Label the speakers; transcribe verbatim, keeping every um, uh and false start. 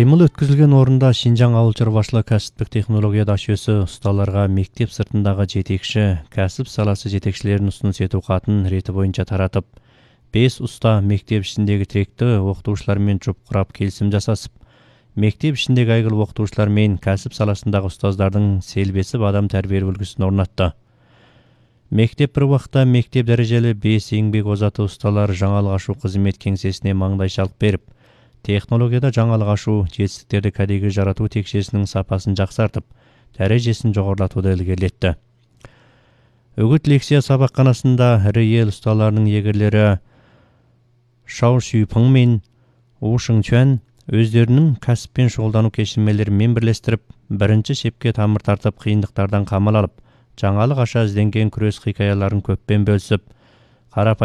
Speaker 1: Кыймыл өткізілген орында Шинжаң ауыл чарбашылык кәсіптік технология дашысы ұсталарға мектеп сыртындағы жетекші, кәсіп саласы жетекшілерін ұсыныс ету қатын реті бойынша таратып, бес ұста мектеп ішіндегі тіректі оқытушылармен жұп құрап келісім жасасып, мектеп ішіндегі айгыл оқытушылармен кәсіп саласындағы ұстаздардың селбесіп адам тәрбие үлгісін орнатты. Мектеп бір уақытта мектеп дәрежелі бес еңбек озаты ұсталар жаңалық ашу қызмет кеңсесіне маңдайшалық беріп, технологияда жаңалық ашу жетістіктерді кәдеге жарату текшесінің сапасын жақсартып, дәрежесін жоғарылатуды ілгерілетті. Үгіт лекция сабақханасында ірі ел ұсталарының егерлері Шау Шүйпың мен У Шыңчуан өздерінің кәсіппен шұғылдану кешірмелерімен бірлестіріп, бірінші шепке тамыр тартып қиындықтардан қамал алып, жаңалық аша ізденген күрес хикаяларын көппен бөлісіп, қарапайым